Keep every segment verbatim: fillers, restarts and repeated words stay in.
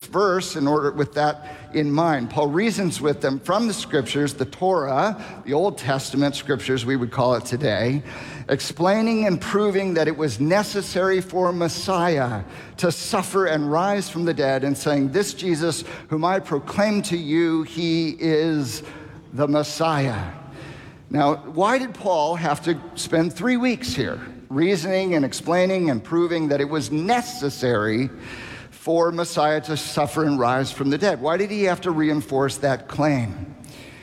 verse in order with that in mind. Paul reasons with them from the scriptures, the Torah, the Old Testament scriptures we would call it today, explaining and proving that it was necessary for Messiah to suffer and rise from the dead, and saying, this Jesus whom I proclaim to you, he is the Messiah. Now, why did Paul have to spend three weeks here reasoning and explaining and proving that it was necessary for Messiah to suffer and rise from the dead? Why did he have to reinforce that claim?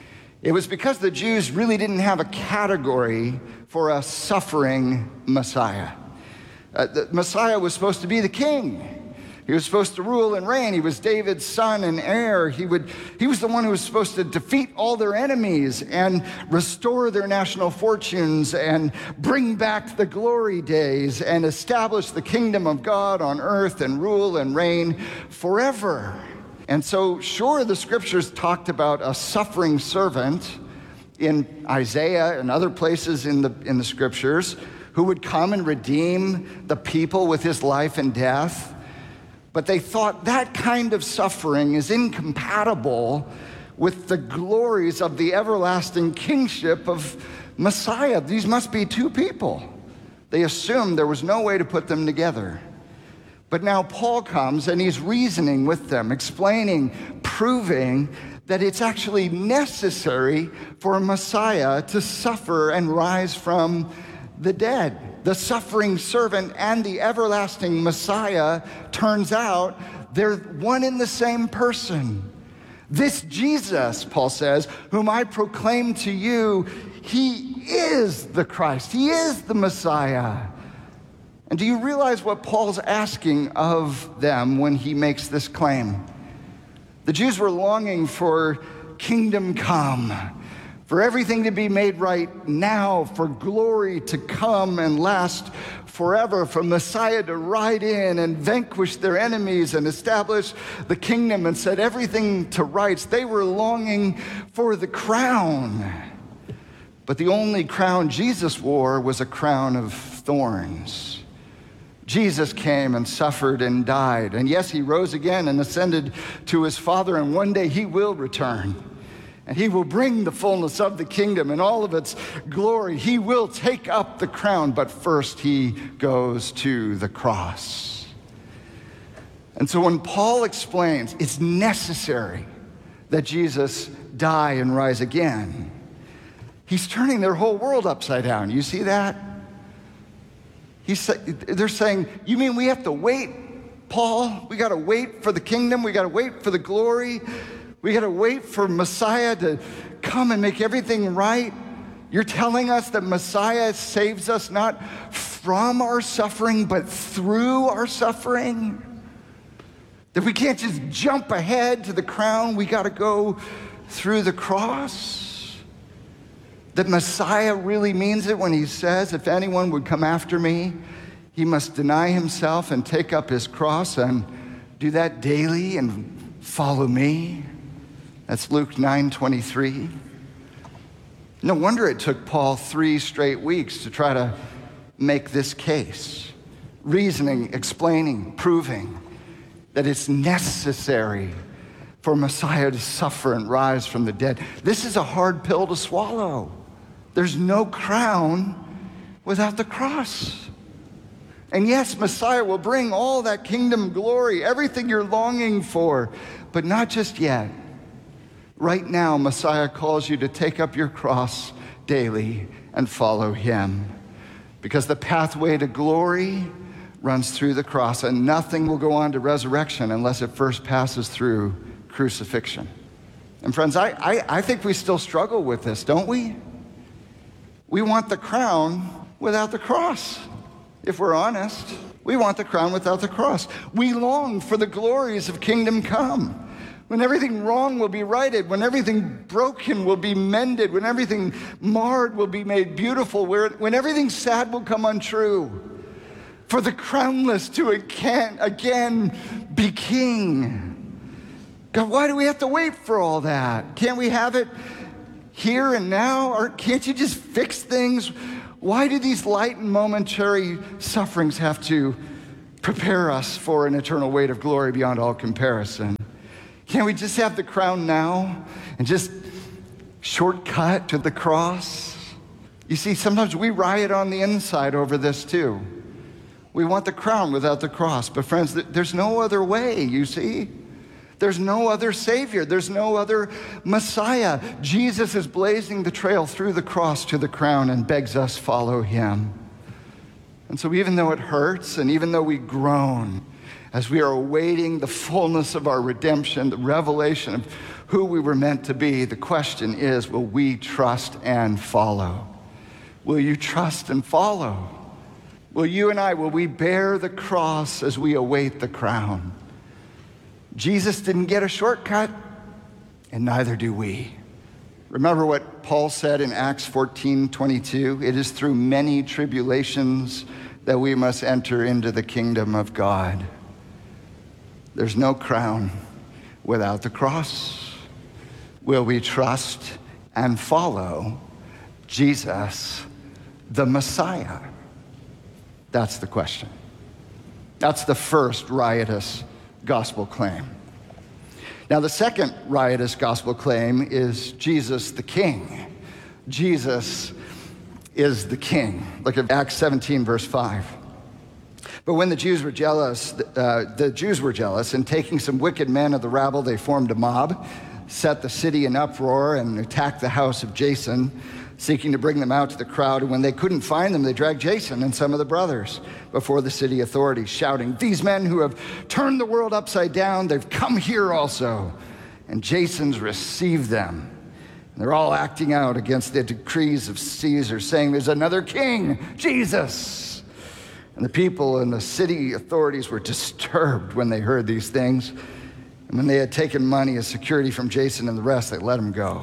It was because the Jews really didn't have a category for a suffering Messiah. Uh, the Messiah was supposed to be the king. He was supposed to rule and reign. He was David's son and heir. He would, he was the one who was supposed to defeat all their enemies and restore their national fortunes and bring back the glory days and establish the kingdom of God on earth and rule and reign forever. And so, sure, the scriptures talked about a suffering servant in Isaiah and other places in the, in the scriptures who would come and redeem the people with his life and death. But they thought that kind of suffering is incompatible with the glories of the everlasting kingship of Messiah. These must be two people. They assumed there was no way to put them together. But now Paul comes and he's reasoning with them, explaining, proving that it's actually necessary for Messiah to suffer and rise from the dead. The suffering servant and the everlasting Messiah, turns out they're one and the same person. This Jesus, Paul says, whom I proclaim to you, he is the Christ. He is the Messiah. And do you realize what Paul's asking of them when he makes this claim? The Jews were longing for kingdom come, for everything to be made right now, for glory to come and last forever, for Messiah to ride in and vanquish their enemies and establish the kingdom and set everything to rights. They were longing for the crown. But the only crown Jesus wore was a crown of thorns. Jesus came and suffered and died. And yes, he rose again and ascended to his Father, and one day he will return. And he will bring the fullness of the kingdom and all of its glory. He will take up the crown, but first he goes to the cross. And so when Paul explains it's necessary that Jesus die and rise again, he's turning their whole world upside down. You see that? He's, they're saying, you mean we have to wait, Paul? We got to wait for the kingdom? We got to wait for the glory? We got to wait for Messiah to come and make everything right? You're telling us that Messiah saves us not from our suffering, but through our suffering? That we can't just jump ahead to the crown, we got to go through the cross? That Messiah really means it when he says, if anyone would come after me, he must deny himself and take up his cross and do that daily and follow me? That's Luke nine twenty-three. No wonder it took Paul three straight weeks to try to make this case, reasoning, explaining, proving that it's necessary for Messiah to suffer and rise from the dead. This is a hard pill to swallow. There's no crown without the cross. And yes, Messiah will bring all that kingdom glory, everything you're longing for, but not just yet. Right now, Messiah calls you to take up your cross daily and follow him. Because the pathway to glory runs through the cross, and nothing will go on to resurrection unless it first passes through crucifixion. And friends, I, I, I think we still struggle with this, don't we? We want the crown without the cross, if we're honest. We want the crown without the cross. We long for the glories of kingdom come, when everything wrong will be righted, when everything broken will be mended, when everything marred will be made beautiful, when everything sad will come untrue, for the crownless to again, again be king. God, why do we have to wait for all that? Can't we have it here and now? Or can't you just fix things? Why do these light and momentary sufferings have to prepare us for an eternal weight of glory beyond all comparison. Can't we just have the crown now and just shortcut to the cross? You see, sometimes we riot on the inside over this too. We want the crown without the cross. But friends, there's no other way, you see. There's no other Savior. There's no other Messiah. Jesus is blazing the trail through the cross to the crown and begs us follow him. And so even though it hurts and even though we groan as we are awaiting the fullness of our redemption, the revelation of who we were meant to be, the question is, will we trust and follow? Will you trust and follow? Will you and I, will we bear the cross as we await the crown? Jesus didn't get a shortcut, and neither do we. Remember what Paul said in Acts fourteen twenty-two? It is through many tribulations that we must enter into the kingdom of God. There's no crown without the cross. Will we trust and follow Jesus, the Messiah? That's the question. That's the first riotous gospel claim. Now, the second riotous gospel claim is Jesus the King. Jesus is the King. Look at Acts seventeen, verse five. But when the Jews were jealous, uh, the Jews were jealous, and taking some wicked men of the rabble, they formed a mob, set the city in uproar, and attacked the house of Jason, seeking to bring them out to the crowd. And when they couldn't find them, they dragged Jason and some of the brothers before the city authorities, shouting, "These men who have turned the world upside down, they've come here also." And Jason's received them. And they're all acting out against the decrees of Caesar, saying, "There's another king, Jesus." And the people and the city authorities were disturbed when they heard these things. And when they had taken money as security from Jason and the rest, they let him go.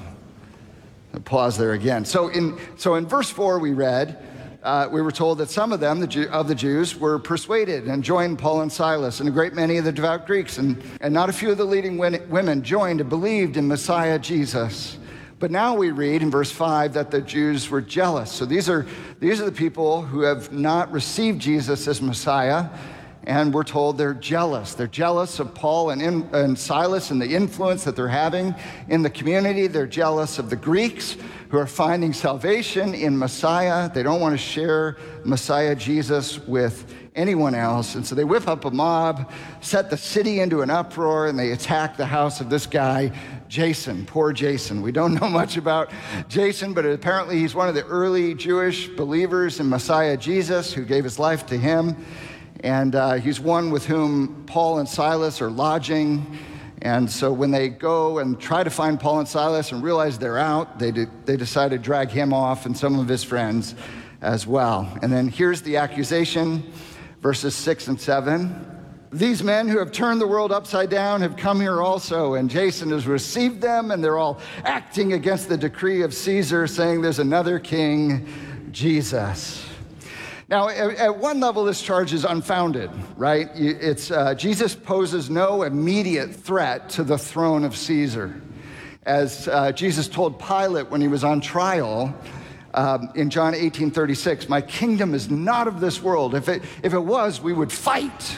Pause there again. So in so in verse four we read, uh, we were told that some of them, the Jew, of the Jews, were persuaded and joined Paul and Silas, and a great many of the devout Greeks, and, and not a few of the leading women joined and believed in Messiah Jesus. But now we read in verse five that the Jews were jealous. So these are these are the people who have not received Jesus as Messiah. And we're told they're jealous. They're jealous of Paul and, in, and Silas and the influence that they're having in the community. They're jealous of the Greeks who are finding salvation in Messiah. They don't want to share Messiah Jesus with anyone else. And so they whip up a mob, set the city into an uproar, and they attack the house of this guy, Jason. Poor Jason. We don't know much about Jason, but apparently he's one of the early Jewish believers in Messiah Jesus who gave his life to him. And uh, he's one with whom Paul and Silas are lodging. And so when they go and try to find Paul and Silas and realize they're out, they, de- they decide to drag him off and some of his friends as well. And then here's the accusation, verses six and seven. "These men who have turned the world upside down have come here also, and Jason has received them, and they're all acting against the decree of Caesar, saying there's another king, Jesus." Now, at one level, this charge is unfounded, right? It's uh, Jesus poses no immediate threat to the throne of Caesar. As uh, Jesus told Pilate when he was on trial um, in John eighteen thirty-six, "My kingdom is not of this world. If it, if it was, we would fight.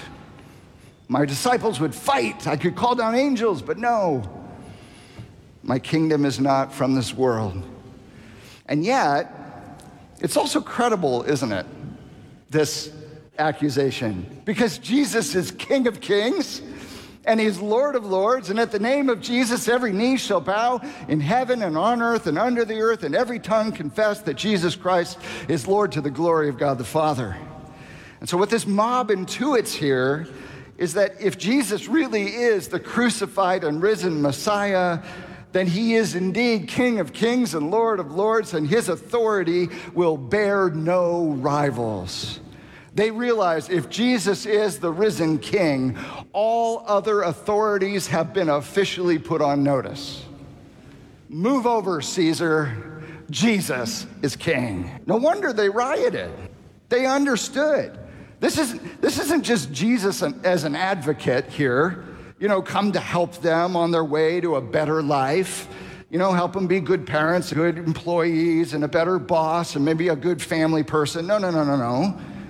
My disciples would fight. I could call down angels, but no. My kingdom is not from this world." And yet, it's also credible, isn't it? This accusation, because Jesus is King of Kings and he's Lord of Lords, and at the name of Jesus every knee shall bow in heaven and on earth and under the earth, and every tongue confess that Jesus Christ is Lord to the glory of God the Father. And so what this mob intuits here is that if Jesus really is the crucified and risen Messiah, then he is indeed King of Kings and Lord of Lords, and his authority will bear no rivals. They realize if Jesus is the risen King, all other authorities have been officially put on notice. Move over, Caesar. Jesus is King. No wonder they rioted. They understood. This isn't, this isn't just Jesus as an advocate here, you know, come to help them on their way to a better life, you know, help them be good parents, good employees, and a better boss, and maybe a good family person. No, no, no, no, no.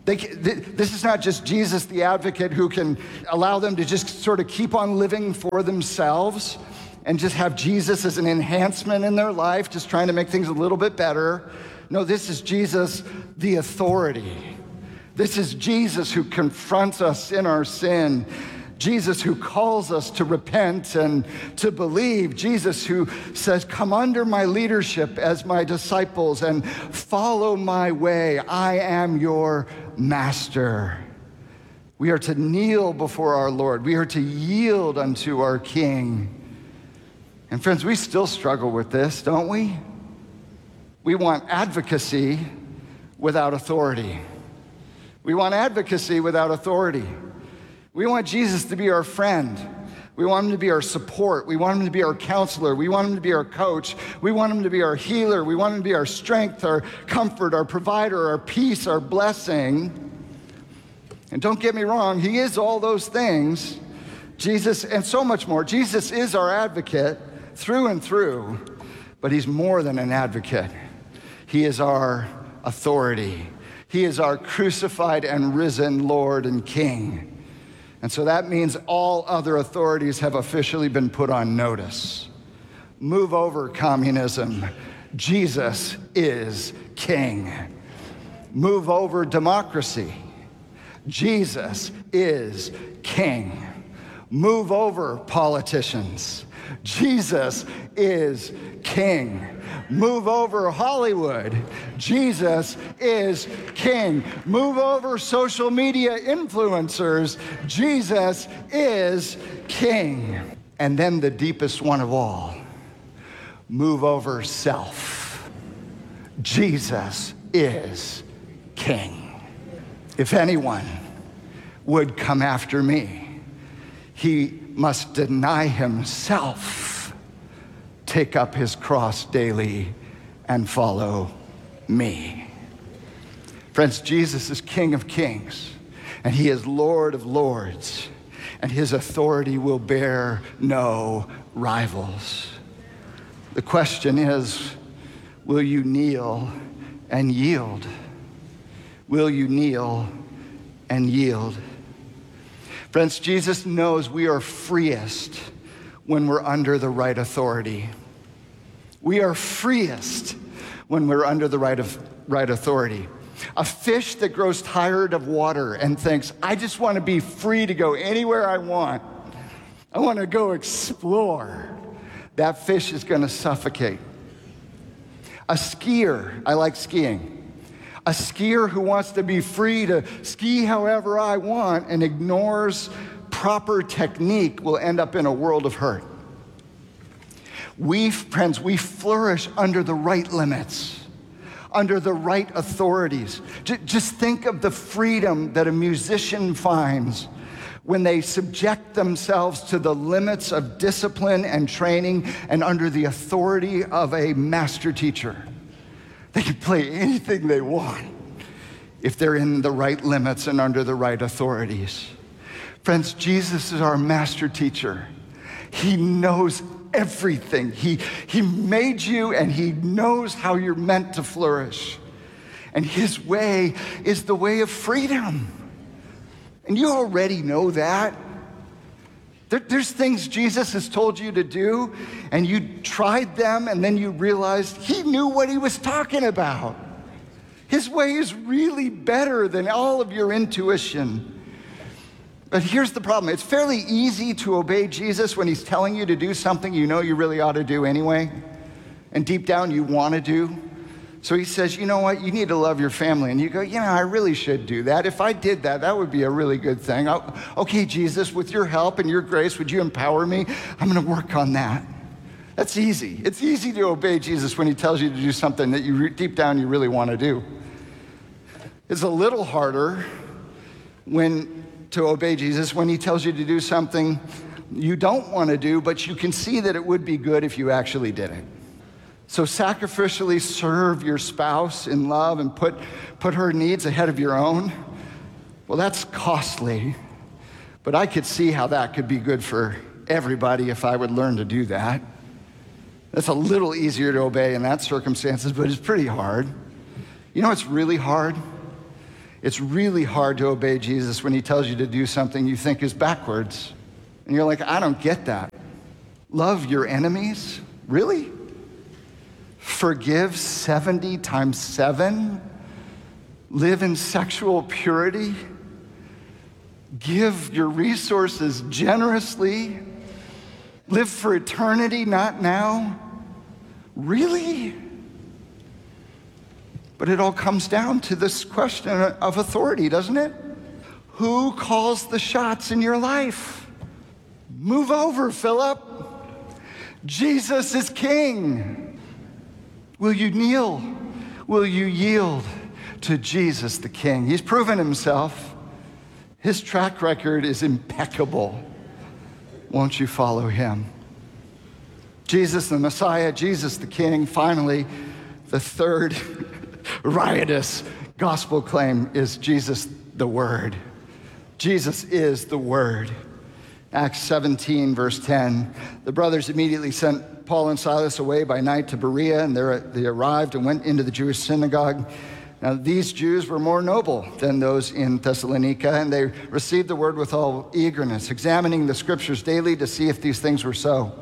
They, this is not just Jesus the advocate who can allow them to just sort of keep on living for themselves and just have Jesus as an enhancement in their life, just trying to make things a little bit better. No, this is Jesus the authority. This is Jesus who confronts us in our sin. Jesus who calls us to repent and to believe. Jesus who says, come under my leadership as my disciples and follow my way. I am your master. We are to kneel before our Lord. We are to yield unto our King. And friends, we still struggle with this, don't we? We want advocacy without authority. We want advocacy without authority. We want Jesus to be our friend. We want him to be our support. We want him to be our counselor. We want him to be our coach. We want him to be our healer. We want him to be our strength, our comfort, our provider, our peace, our blessing. And don't get me wrong, he is all those things. Jesus, and so much more. Jesus is our advocate through and through, but he's more than an advocate. He is our authority. He is our crucified and risen Lord and King. And so that means all other authorities have officially been put on notice. Move over, communism. Jesus is King. Move over, democracy. Jesus is King. Move over, politicians. Jesus is King. Move over Hollywood. Jesus is King. Move over social media influencers. Jesus is King. And then the deepest one of all, move over self. Jesus is King. If anyone would come after me, he must deny himself, take up his cross daily, and follow me. Friends, Jesus is King of Kings, and he is Lord of Lords, and his authority will bear no rivals. The question is, will you kneel and yield? Will you kneel and yield? Friends, Jesus knows we are freest when we're under the right authority. We are freest when we're under the right of right authority. A fish that grows tired of water and thinks, I just want to be free to go anywhere I want. I want to go explore. That fish is going to suffocate. A skier, I like skiing. A skier who wants to be free to ski however I want and ignores proper technique will end up in a world of hurt. We, friends, we flourish under the right limits, under the right authorities. Just think of the freedom that a musician finds when they subject themselves to the limits of discipline and training and under the authority of a master teacher. They can play anything they want if they're in the right limits and under the right authorities. Friends, Jesus is our master teacher. He knows everything. He, he made you and he knows how you're meant to flourish. And his way is the way of freedom. And you already know that. There, there's things Jesus has told you to do, and you tried them, and then you realized he knew what he was talking about. His way is really better than all of your intuition. But here's the problem. It's fairly easy to obey Jesus when he's telling you to do something you know you really ought to do anyway, and deep down you want to do. So he says, you know what, you need to love your family. And you go, you know, I really should do that. If I did that, that would be a really good thing. I'll, okay, Jesus, with your help and your grace, would you empower me? I'm going to work on that. That's easy. It's easy to obey Jesus when he tells you to do something that you deep down you really want to do. It's a little harder when to obey Jesus when he tells you to do something you don't want to do, but you can see that it would be good if you actually did it. So sacrificially serve your spouse in love and put, put her needs ahead of your own. Well, that's costly, but I could see how that could be good for everybody if I would learn to do that. That's a little easier to obey in that circumstances, but it's pretty hard. You know what's really hard? It's really hard to obey Jesus when he tells you to do something you think is backwards. And you're like, I don't get that. Love your enemies? Really? Forgive seventy times seven? Live in sexual purity? Give your resources generously? Live for eternity, not now? Really? But it all comes down to this question of authority, doesn't it? Who calls the shots in your life? Move over, Philip. Jesus is king. Will you kneel? Will you yield to Jesus the King? He's proven himself. His track record is impeccable. Won't you follow him? Jesus the Messiah, Jesus the King. Finally, the third riotous gospel claim is Jesus the Word. Jesus is the Word. Acts seventeen, verse ten. The brothers immediately sent Paul and Silas away by night to Berea, and there they arrived and went into the Jewish synagogue. Now, these Jews were more noble than those in Thessalonica, and they received the word with all eagerness, examining the scriptures daily to see if these things were so.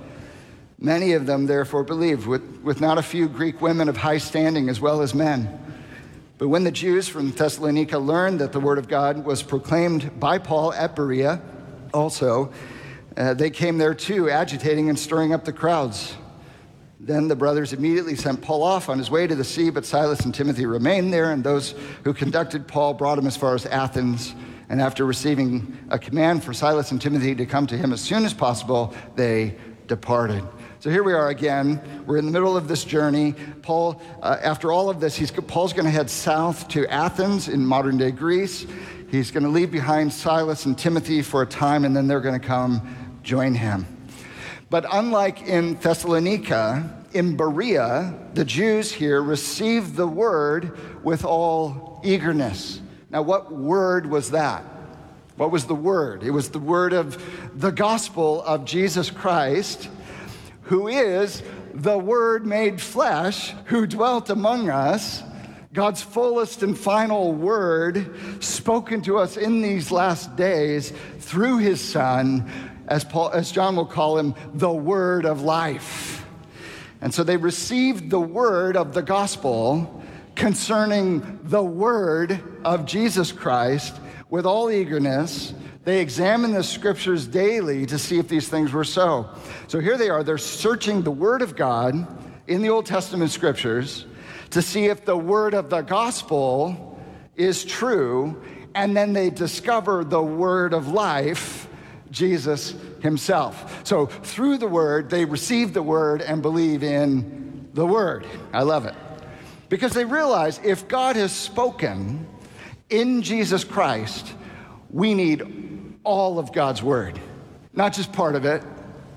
Many of them, therefore, believed, with, with not a few Greek women of high standing as well as men. But when the Jews from Thessalonica learned that the word of God was proclaimed by Paul at Berea also, uh, they came there too, agitating and stirring up the crowds. Then the brothers immediately sent Paul off on his way to the sea, but Silas and Timothy remained there, and those who conducted Paul brought him as far as Athens. And after receiving a command for Silas and Timothy to come to him as soon as possible, they departed. So here we are again. We're in the middle of this journey. Paul, uh, after all of this, he's, Paul's going to head south to Athens in modern-day Greece. He's going to leave behind Silas and Timothy for a time, and then they're going to come join him. But unlike in Thessalonica, in Berea, the Jews here received the word with all eagerness. Now, what word was that? What was the word? It was the word of the gospel of Jesus Christ, who is the Word made flesh, who dwelt among us, God's fullest and final word spoken to us in these last days through his Son, as Paul, as John will call him, the word of life. And so they received the word of the gospel concerning the word of Jesus Christ with all eagerness. They examined the scriptures daily to see if these things were so. So here they are, they're searching the word of God in the Old Testament scriptures to see if the word of the gospel is true, and then they discover the word of life, Jesus himself. So through the word, they receive the word and believe in the word. I love it. Because they realize if God has spoken in Jesus Christ, we need all of God's word, not just part of it.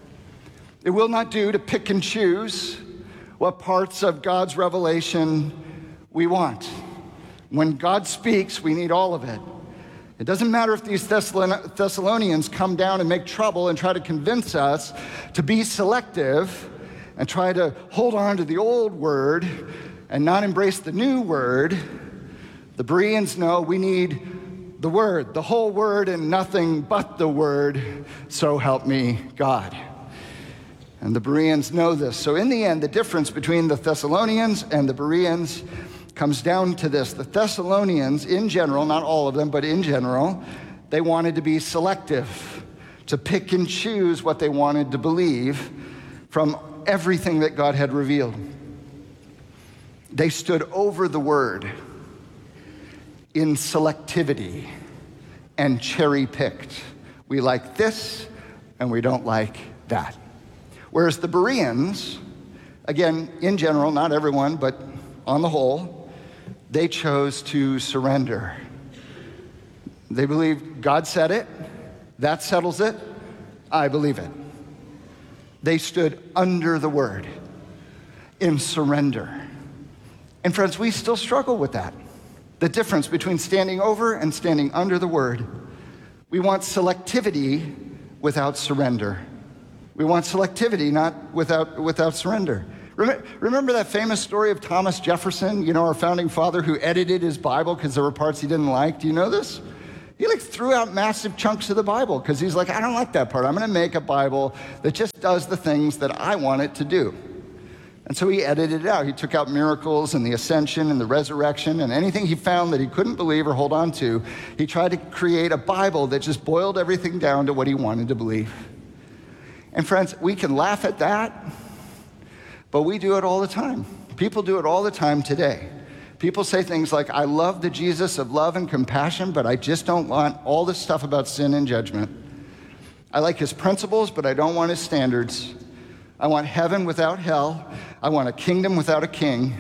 It will not do to pick and choose what parts of God's revelation we want. When God speaks, we need all of it. It doesn't matter if these Thessalonians come down and make trouble and try to convince us to be selective and try to hold on to the old word and not embrace the new word. The Bereans know we need the word, the whole word and nothing but the word, so help me God. And the Bereans know this. So in the end, the difference between the Thessalonians and the Bereans comes down to this. The Thessalonians, in general, not all of them, but in general, they wanted to be selective, to pick and choose what they wanted to believe from everything that God had revealed. They stood over the word in selectivity and cherry-picked. We like this and we don't like that. Whereas the Bereans, again, in general, not everyone, but on the whole, they chose to surrender. They believed God said it, that settles it, I believe it. They stood under the word in surrender. And friends, we still struggle with that. The difference between standing over and standing under the word. We want selectivity without surrender. We want selectivity, not without, without surrender. Remember that famous story of Thomas Jefferson, you know, our founding father, who edited his Bible because there were parts he didn't like? Do you know this? He like threw out massive chunks of the Bible because he's like, I don't like that part. I'm going to make a Bible that just does the things that I want it to do. And so he edited it out. He took out miracles and the ascension and the resurrection and anything he found that he couldn't believe or hold on to. He tried to create a Bible that just boiled everything down to what he wanted to believe. And friends, we can laugh at that, but we do it all the time. People do it all the time today. People say things like, I love the Jesus of love and compassion, but I just don't want all this stuff about sin and judgment. I like his principles, but I don't want his standards. I want heaven without hell. I want a kingdom without a king.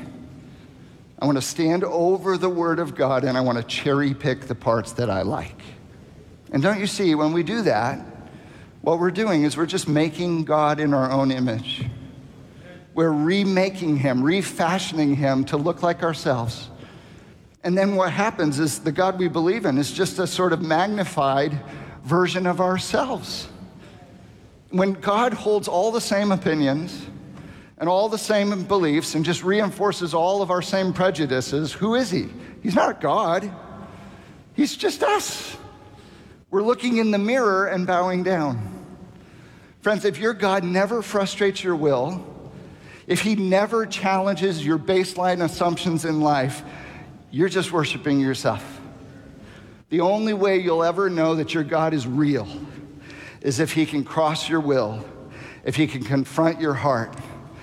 I want to stand over the word of God, and I want to cherry pick the parts that I like. And don't you see, when we do that, what we're doing is we're just making God in our own image. We're remaking him, refashioning him to look like ourselves. And then what happens is the God we believe in is just a sort of magnified version of ourselves. When God holds all the same opinions and all the same beliefs and just reinforces all of our same prejudices, who is he? He's not God. He's just us. We're looking in the mirror and bowing down. Friends, if your God never frustrates your will, if he never challenges your baseline assumptions in life, you're just worshiping yourself. The only way you'll ever know that your God is real is if he can cross your will, if he can confront your heart.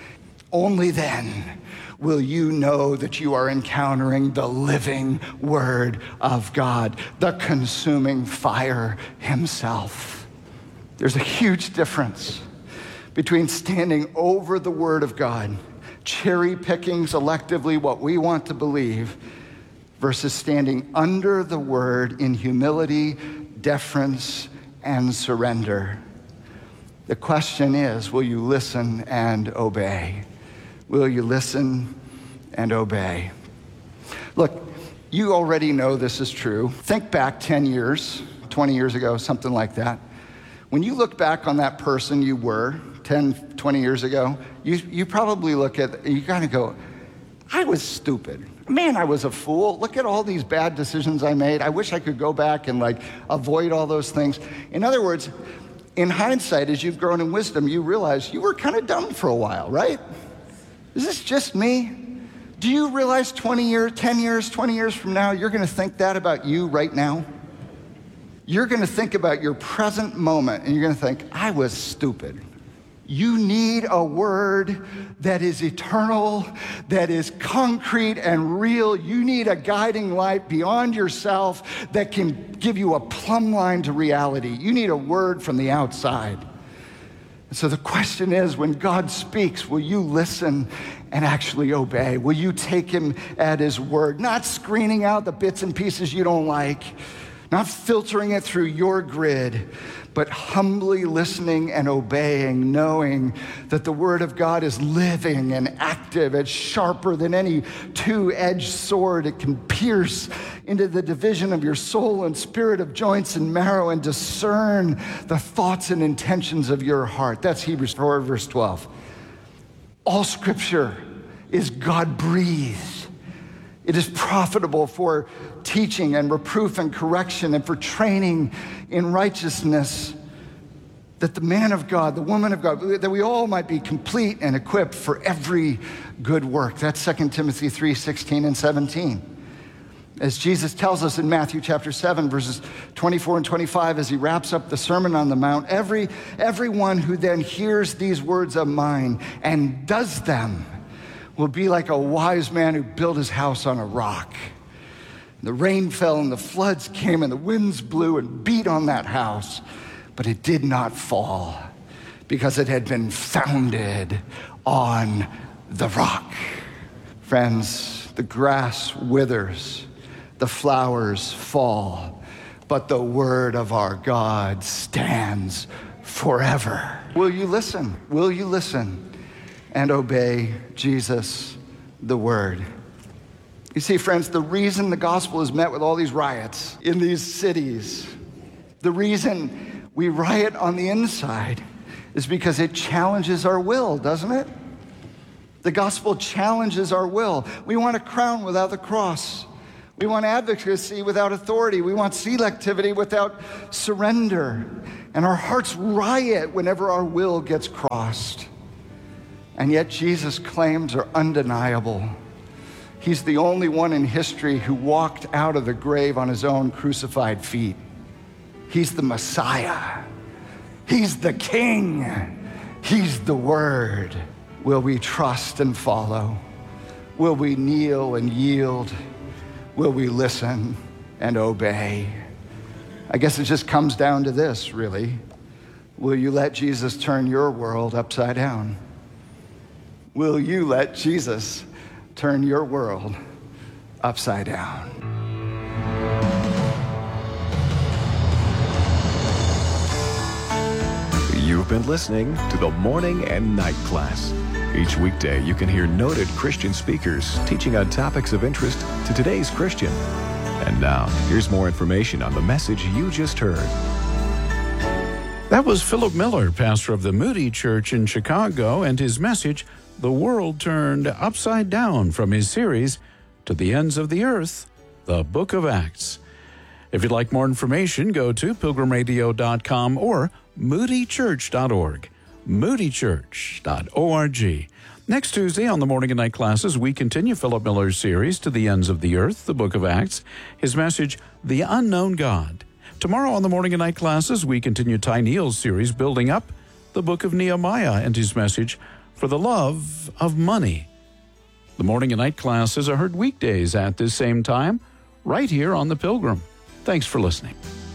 Only then will you know that you are encountering the living Word of God, the consuming fire himself. There's a huge difference between standing over the Word of God, cherry picking selectively what we want to believe, versus standing under the Word in humility, deference, and surrender. The question is, will you listen and obey? Will you listen and obey? Look, you already know this is true. Think back ten years, twenty years ago, something like that. When you look back on that person you were ten, twenty years ago, you, you probably look at, you kind of go, I was stupid. Man, I was a fool. Look at all these bad decisions I made. I wish I could go back and like avoid all those things. In other words, in hindsight, as you've grown in wisdom, you realize you were kind of dumb for a while, right? Is this just me? Do you realize twenty years, ten years, twenty years from now, you're going to think that about you right now? You're going to think about your present moment, and you're going to think, I was stupid. You need a word that is eternal, that is concrete and real. You need a guiding light beyond yourself that can give you a plumb line to reality. You need a word from the outside. And so the question is, when God speaks, will you listen and actually obey? Will you take him at his word, not screening out the bits and pieces you don't like, not filtering it through your grid, but humbly listening and obeying, knowing that the Word of God is living and active. It's sharper than any two-edged sword. It can pierce into the division of your soul and spirit, of joints and marrow, and discern the thoughts and intentions of your heart. That's Hebrews four, verse twelve. All Scripture is God-breathed. It is profitable for teaching and reproof and correction and for training in righteousness, that the man of God, the woman of God, that we all might be complete and equipped for every good work. That's Second Timothy three, sixteen and seventeen. As Jesus tells us in Matthew chapter seven, verses twenty-four and twenty-five, as he wraps up the Sermon on the Mount, every everyone who then hears these words of mine and does them will be like a wise man who built his house on a rock. The rain fell and the floods came and the winds blew and beat on that house, but it did not fall because it had been founded on the rock. Friends, the grass withers, the flowers fall, but the word of our God stands forever. Will you listen? Will you listen and obey Jesus, the word? You see, friends, the reason the gospel is met with all these riots in these cities, the reason we riot on the inside is because it challenges our will, doesn't it? The gospel challenges our will. We want a crown without the cross. We want advocacy without authority. We want selectivity without surrender. And our hearts riot whenever our will gets crossed. And yet Jesus' claims are undeniable. He's the only one in history who walked out of the grave on his own crucified feet. He's the Messiah. He's the King. He's the Word. Will we trust and follow? Will we kneel and yield? Will we listen and obey? I guess it just comes down to this, really. Will you let Jesus turn your world upside down? Will you let Jesus turn your world upside down? You've been listening to the Morning and Night Class. Each weekday, you can hear noted Christian speakers teaching on topics of interest to today's Christian. And now, here's more information on the message you just heard. That was Philip Miller, pastor of the Moody Church in Chicago, and his message, The World Turned Upside Down, from his series, To the Ends of the Earth, the Book of Acts. If you'd like more information, go to pilgrim radio dot com or moody church dot org. moody church dot org. Next Tuesday on the Morning and Night Classes, we continue Philip Miller's series, To the Ends of the Earth, the Book of Acts. His message, The Unknown God. Tomorrow on the Morning and Night Classes, we continue Ty Neal's series, Building Up, the Book of Nehemiah, and his message, For the Love of Money. The Morning and Night Classes are heard weekdays at this same time, right here on The Pilgrim. Thanks for listening.